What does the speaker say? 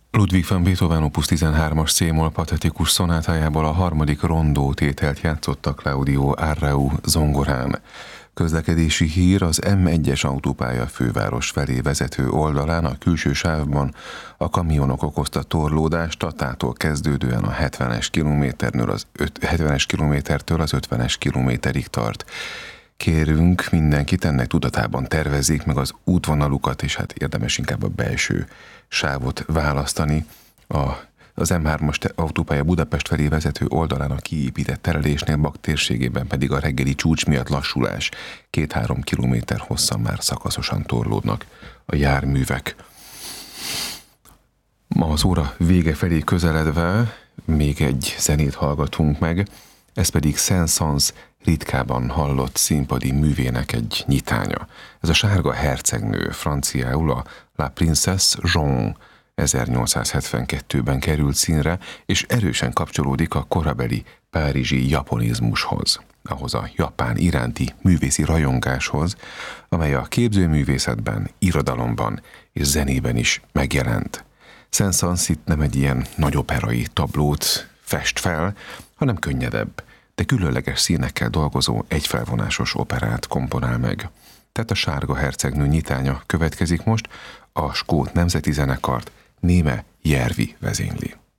Ludwig van Beethoven opus 13-as C-moll patetikus szonátájából a harmadik rondó tételt játszotta Claudio Arrau zongorán. Közlekedési hír: az M1-es autópálya főváros felé vezető oldalán a külső sávban a kamionok okozta torlódást, Tatától kezdődően a 70-es kilométertől az 50-es kilométerig tart. Kérünk mindenkit, ennek tudatában tervezzék meg az útvonalukat, és hát érdemes inkább a belső sávot választani. Az M3-as autópálya Budapest felé vezető oldalán a kiépített terelésnél, Bak térségében pedig a reggeli csúcs miatt lassulás. 2-3 kilométer hosszan már szakaszosan torlódnak a járművek. Ma az óra vége felé közeledve még egy zenét hallgatunk meg, ez pedig Saint-Saëns ritkában hallott színpadi művének egy nyitánya. Ez a Sárga hercegnő, franciául a La Princesse Jaune, 1872-ben került színre, és erősen kapcsolódik a korabeli párizsi japonizmushoz, ahhoz a japán iránti művészi rajongáshoz, amely a képzőművészetben, irodalomban és zenében is megjelent. Saint-Saëns itt nem egy ilyen nagy operai tablót fest fel, hanem könnyedebb, de különleges színekkel dolgozó egyfelvonásos operát komponál meg. Tehát a Sárga hercegnő nyitánya következik most, a skót nemzeti zenekart Néme Järvi vezényli.